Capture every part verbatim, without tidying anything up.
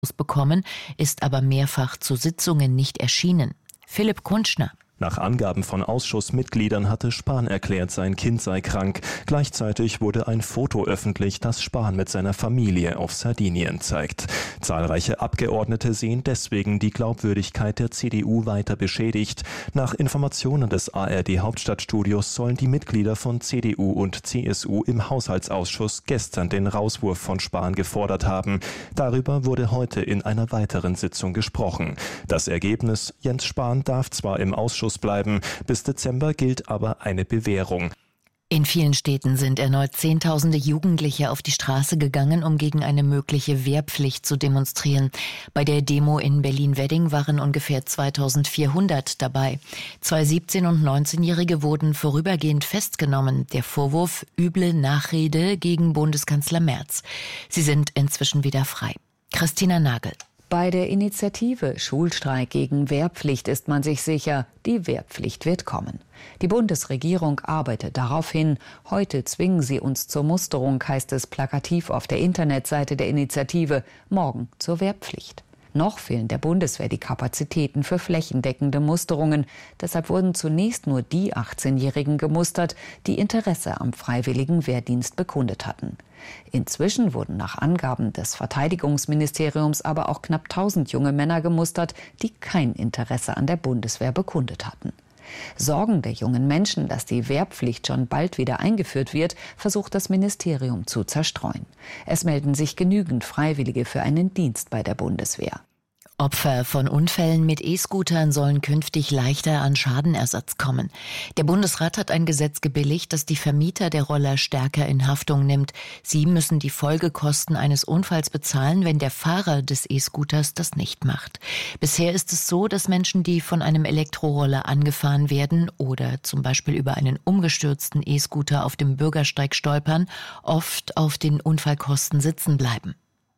bekommen, ist aber mehrfach zu Sitzungen nicht erschienen. Philipp Kunschner. Nach Angaben von Ausschussmitgliedern hatte Spahn erklärt, sein Kind sei krank. Gleichzeitig wurde ein Foto öffentlich, das Spahn mit seiner Familie auf Sardinien zeigt. Zahlreiche Abgeordnete sehen deswegen die Glaubwürdigkeit der C D U weiter beschädigt. Nach Informationen des A R D-Hauptstadtstudios sollen die Mitglieder von C D U und C S U im Haushaltsausschuss gestern den Rauswurf von Spahn gefordert haben. Darüber wurde heute in einer weiteren Sitzung gesprochen. Das Ergebnis: Jens Spahn darf zwar im Ausschuss bleiben. Bis Dezember gilt aber eine Bewährung. In vielen Städten sind erneut Zehntausende Jugendliche auf die Straße gegangen, um gegen eine mögliche Wehrpflicht zu demonstrieren. Bei der Demo in Berlin-Wedding waren ungefähr zweitausendvierhundert dabei. Zwei siebzehn- und neunzehnjährige wurden vorübergehend festgenommen. Der Vorwurf: üble Nachrede gegen Bundeskanzler Merz. Sie sind inzwischen wieder frei. Christina Nagel. Bei der Initiative Schulstreik gegen Wehrpflicht ist man sich sicher, die Wehrpflicht wird kommen. Die Bundesregierung arbeitet darauf hin. Heute zwingen sie uns zur Musterung, heißt es plakativ auf der Internetseite der Initiative, morgen zur Wehrpflicht. Noch fehlen der Bundeswehr die Kapazitäten für flächendeckende Musterungen. Deshalb wurden zunächst nur die achtzehnjährigen gemustert, die Interesse am freiwilligen Wehrdienst bekundet hatten. Inzwischen wurden nach Angaben des Verteidigungsministeriums aber auch knapp tausend junge Männer gemustert, die kein Interesse an der Bundeswehr bekundet hatten. Sorgen der jungen Menschen, dass die Wehrpflicht schon bald wieder eingeführt wird, versucht das Ministerium zu zerstreuen. Es melden sich genügend Freiwillige für einen Dienst bei der Bundeswehr. Opfer von Unfällen mit E-Scootern sollen künftig leichter an Schadenersatz kommen. Der Bundesrat hat ein Gesetz gebilligt, das die Vermieter der Roller stärker in Haftung nimmt. Sie müssen die Folgekosten eines Unfalls bezahlen, wenn der Fahrer des E-Scooters das nicht macht. Bisher ist es so, dass Menschen, die von einem Elektroroller angefahren werden oder zum Beispiel über einen umgestürzten E-Scooter auf dem Bürgersteig stolpern, oft auf den Unfallkosten sitzen bleiben.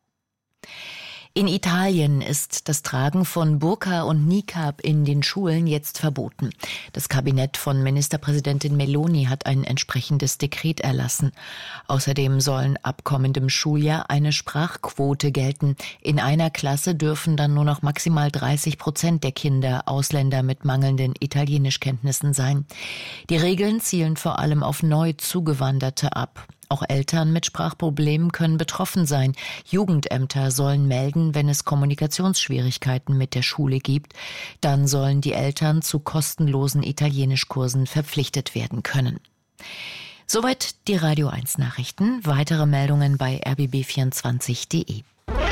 In Italien ist das Tragen von Burka und Niqab in den Schulen jetzt verboten. Das Kabinett von Ministerpräsidentin Meloni hat ein entsprechendes Dekret erlassen. Außerdem sollen ab kommendem Schuljahr eine Sprachquote gelten. In einer Klasse dürfen dann nur noch maximal dreißig Prozent der Kinder Ausländer mit mangelnden Italienischkenntnissen sein. Die Regeln zielen vor allem auf neu Zugewanderte ab. Auch Eltern mit Sprachproblemen können betroffen sein. Jugendämter sollen melden, wenn es Kommunikationsschwierigkeiten mit der Schule gibt. Dann sollen die Eltern zu kostenlosen Italienischkursen verpflichtet werden können. Soweit die Radio eins Nachrichten. Weitere Meldungen bei r b b vierundzwanzig punkt d e.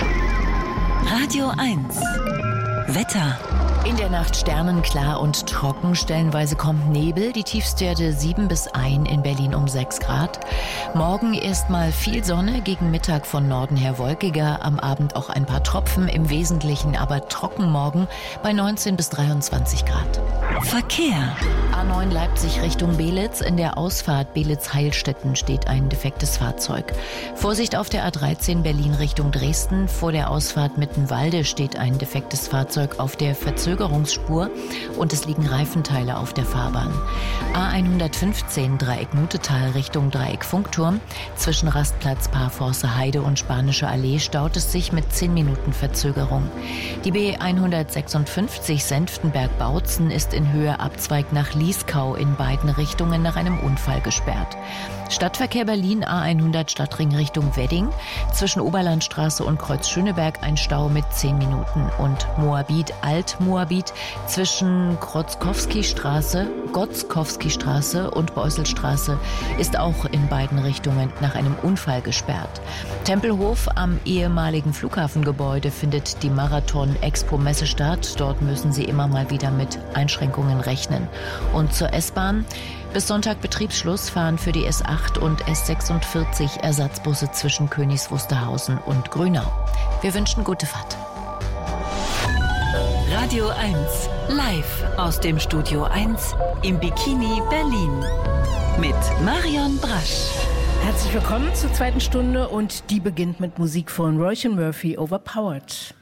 Radio eins Wetter. In der Nacht sternenklar und trocken, stellenweise kommt Nebel, die Tiefstwerte sieben bis eins, in Berlin um sechs Grad. Morgen erstmal viel Sonne, gegen Mittag von Norden her wolkiger, am Abend auch ein paar Tropfen, im Wesentlichen aber trocken morgen bei neunzehn bis dreiundzwanzig Grad. Verkehr. A neun Leipzig Richtung Belitz, in der Ausfahrt Belitz-Heilstätten steht ein defektes Fahrzeug. Vorsicht auf der A dreizehn Berlin Richtung Dresden, vor der Ausfahrt Mittenwalde steht ein defektes Fahrzeug auf der Verzögerungsspur und es liegen Reifenteile auf der Fahrbahn. A hundertfünfzehn Dreieck Mutetal Richtung Dreieck Funkturm. Zwischen Rastplatz Parforce Heide und Spanische Allee staut es sich mit zehn Minuten Verzögerung. Die B hundertsechsundfünfzig Senftenberg-Bautzen ist in Höhe Abzweig nach Lieskau in beiden Richtungen nach einem Unfall gesperrt. Stadtverkehr Berlin A hundert Stadtring Richtung Wedding. Zwischen Oberlandstraße und Kreuz Schöneberg ein Stau mit zehn Minuten. Und Moabit Alt-Moabit zwischen Grotzkowski-Straße, Gotzkowski-Straße und Beuselstraße ist auch in beiden Richtungen nach einem Unfall gesperrt. Tempelhof am ehemaligen Flughafengebäude findet die Marathon-Expo-Messe statt. Dort müssen Sie immer mal wieder mit Einschränkungen rechnen. Und zur S-Bahn: bis Sonntag Betriebsschluss fahren für die S acht und S sechsundvierzig Ersatzbusse zwischen Königs Wusterhausen und Grünau. Wir wünschen gute Fahrt. Radio eins live aus dem Studio eins im Bikini Berlin mit Marion Brasch. Herzlich willkommen zur zweiten Stunde und die beginnt mit Musik von Roisin Murphy, Overpowered.